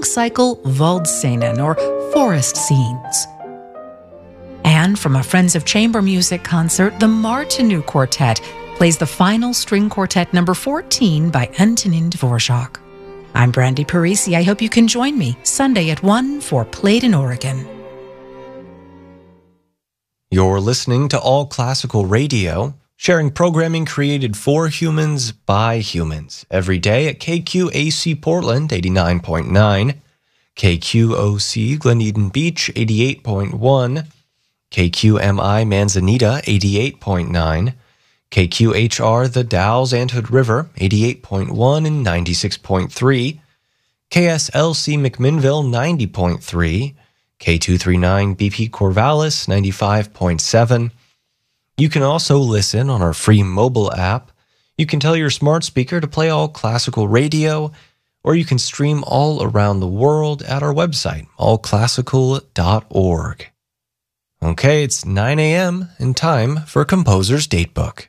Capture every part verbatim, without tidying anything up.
Klangcycle Waldszenen, or forest scenes. And from a Friends of Chamber Music concert, the Martinu Quartet plays the final string quartet number fourteen by Antonin Dvorak. I'm Brandy Parisi. I hope you can join me Sunday at one for Played in Oregon. You're listening to All Classical Radio, sharing programming created for humans by humans every day at K Q A C Portland eighty-nine point nine, K Q O C Glen Eden Beach eighty-eight point one, K Q M I Manzanita eighty-eight point nine, K Q H R The Dalles Anthood River eighty-eight point one and ninety-six point three, K S L C McMinnville ninety point three, K two thirty-nine B P Corvallis ninety-five point seven. You can also listen on our free mobile app. You can tell your smart speaker to play All Classical Radio, or you can stream all around the world at our website, all classical dot org. Okay, it's nine a.m. and time for Composer's Datebook.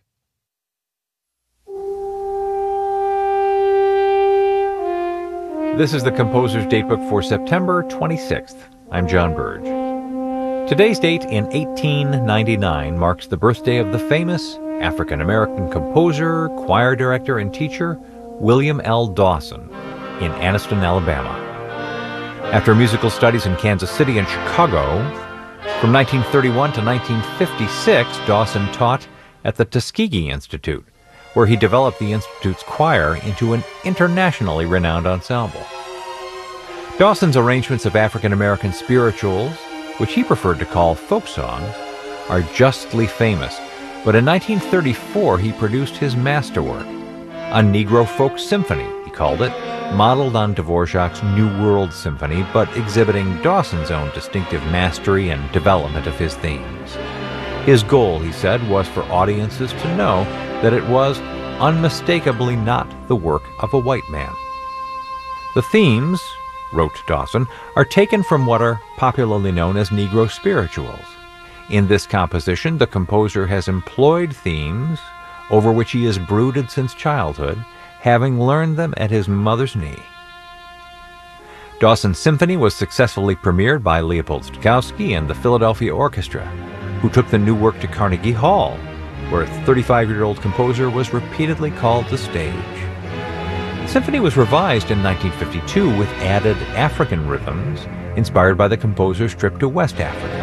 This is the Composer's Datebook for September twenty-sixth. I'm John Burge. Today's date in eighteen ninety-nine marks the birthday of the famous African-American composer, choir director, and teacher William L. Dawson in Anniston, Alabama. After musical studies in Kansas City and Chicago, from nineteen thirty-one to nineteen fifty-six, Dawson taught at the Tuskegee Institute, where he developed the Institute's choir into an internationally renowned ensemble. Dawson's arrangements of African-American spirituals, which he preferred to call folk songs, are justly famous, but in nineteen thirty-four he produced his masterwork, a Negro folk symphony, he called it, modeled on Dvorak's New World Symphony, but exhibiting Dawson's own distinctive mastery and development of his themes. His goal, he said, was for audiences to know that it was unmistakably not the work of a white man. The themes, wrote Dawson, are taken from what are popularly known as Negro spirituals. In this composition, the composer has employed themes over which he has brooded since childhood, having learned them at his mother's knee. Dawson's symphony was successfully premiered by Leopold Stokowski and the Philadelphia Orchestra, who took the new work to Carnegie Hall, where a thirty-five-year-old composer was repeatedly called to stage. The symphony was revised in nineteen fifty-two with added African rhythms, inspired by the composer's trip to West Africa.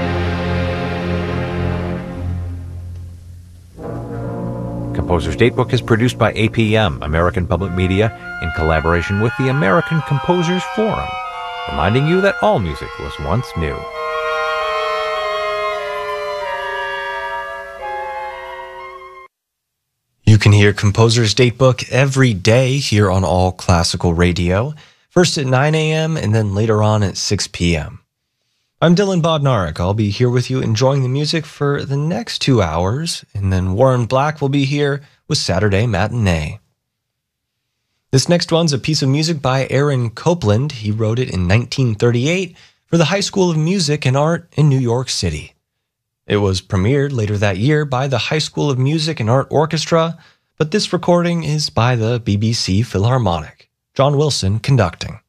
Composer's Datebook is produced by A P M, American Public Media, in collaboration with the American Composers Forum, reminding you that all music was once new. You can hear Composer's Datebook every day here on All Classical Radio, first at nine a.m. and then later on at six p.m. I'm Dylan Bodnarik. I'll be here with you enjoying the music for the next two hours, and then Warren Black will be here with Saturday Matinee. This next one's a piece of music by Aaron Copland. He wrote it in nineteen thirty-eight for the High School of Music and Art in New York City. It was premiered later that year by the High School of Music and Art Orchestra, but this recording is by the B B C Philharmonic. John Wilson conducting.